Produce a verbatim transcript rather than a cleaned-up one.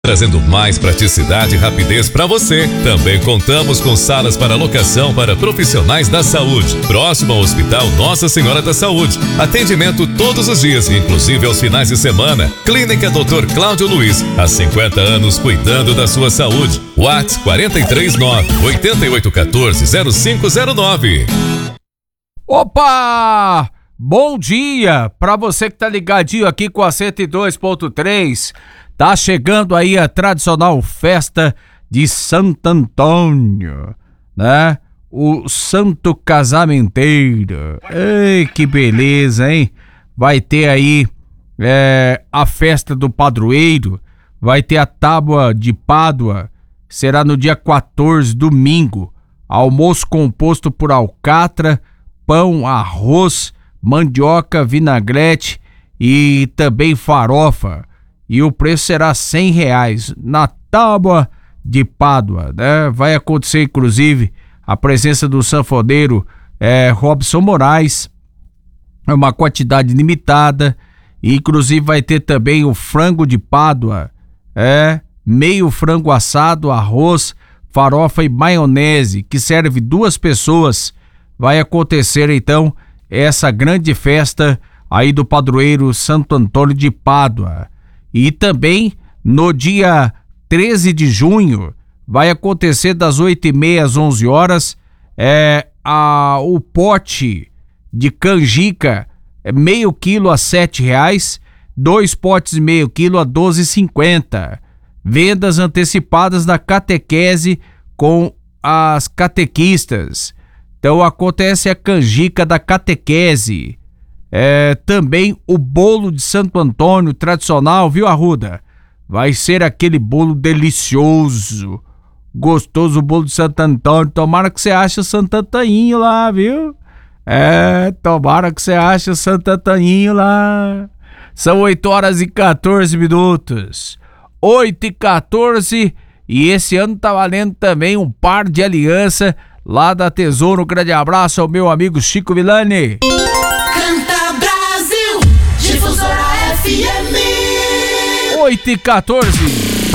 trazendo mais praticidade e rapidez para você. Também contamos com salas para locação para profissionais da saúde, próximo ao Hospital Nossa Senhora da Saúde. Atendimento todos os dias, inclusive aos finais de semana. Clínica doutor Cláudio Luiz, há cinquenta anos cuidando da sua saúde. WhatsApp quatro três nove, oito oito um quatro, zero cinco zero nove. Opa! Bom dia para você que tá ligadinho aqui com a cento e dois ponto três. Tá chegando aí a tradicional festa de Santo Antônio, né? O Santo Casamenteiro. Ei, que beleza, hein? Vai ter aí é, a festa do padroeiro, vai ter a tábua de Pádua, será no dia quatorze, domingo. Almoço composto por alcatra, pão, arroz, mandioca, vinagrete e também farofa. E o preço será cem reais na tábua de Pádua, né? Vai acontecer, inclusive, a presença do sanfoneiro é, Robson Moraes, é uma quantidade limitada, e inclusive vai ter também o frango de Pádua, é, meio frango assado, arroz, farofa e maionese, que serve duas pessoas. Vai acontecer, então, essa grande festa aí do padroeiro Santo Antônio de Pádua. E também no dia treze de junho vai acontecer das oito e meia às onze horas é, a, o pote de canjica é meio quilo a sete reais, dois potes meio quilo a doze e cinquenta. Vendas antecipadas da catequese com as catequistas. Então acontece a canjica da catequese. É, também o bolo de Santo Antônio tradicional, viu, Arruda? Vai ser aquele bolo delicioso, gostoso, o bolo de Santo Antônio. Tomara que você ache o Santo Antônio lá, viu? É, tomara que você ache o Santo Antônio lá. São oito horas e quatorze minutos. oito e quatorze, e esse ano tá valendo também um par de aliança lá da Tesouro. Um grande abraço ao meu amigo Chico Villani. F M. oito e quatorze.